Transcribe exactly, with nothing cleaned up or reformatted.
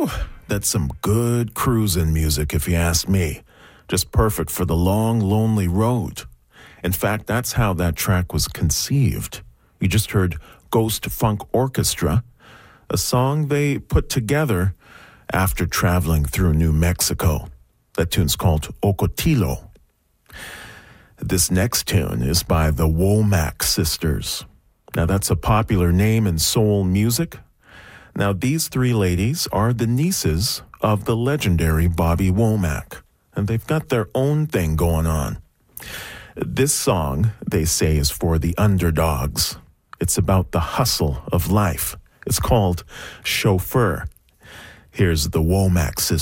Whew, that's some good cruising music, if you ask me. Just perfect for the long, lonely road. In fact, that's how that track was conceived. You just heard Ghost Funk Orchestra, a song they put together after traveling through New Mexico. That tune's called Ocotillo. This next tune is by the Womack Sisters. Now, that's a popular name in soul music. Now, these three ladies are the nieces of the legendary Bobby Womack, and they've got their own thing going on. This song, they say, is for the underdogs. It's about the hustle of life. It's called Chauffeur. Here's the Womack Sisters.